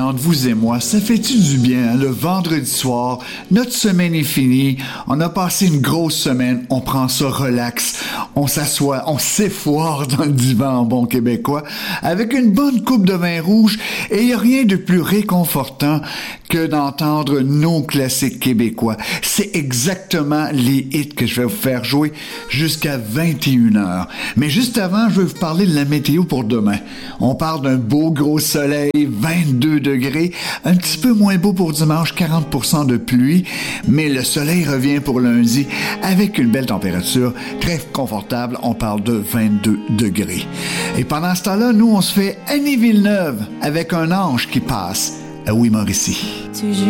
entre vous et moi, ça fait-tu du bien, hein? Le vendredi soir, notre semaine est finie, on a passé une grosse semaine, on prend ça relax, on s'assoit, on s'effoire dans le divan en bon québécois, avec une bonne coupe de vin rouge, et il n'y a rien de plus réconfortant que d'entendre nos classiques québécois. C'est exactement les hits que je vais vous faire jouer jusqu'à 21h. Mais juste avant, je vais vous parler de la météo pour demain. On parle d'un beau gros soleil, 22 degrés, un petit peu moins beau pour dimanche, 40% de pluie, mais le soleil revient pour lundi avec une belle température, très confortable, on parle de 22 degrés. Et pendant ce temps-là, nous, on se fait Annie Villeneuve avec un ange qui passe. Ah oui, Mauricie.